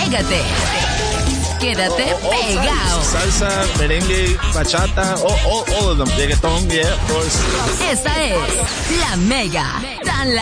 Pégate. Quédate pegado. Salsa, merengue, bachata, all of them. Reggaeton, yeah, of course. Esta es La Mega.